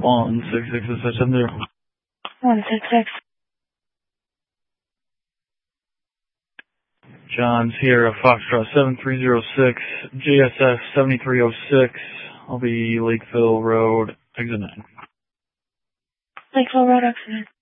166 166. John Sierra Foxtrot 7306, JSF 7306. I'll be Lakeville Road, exit 9. Lakeville Road, exit 9.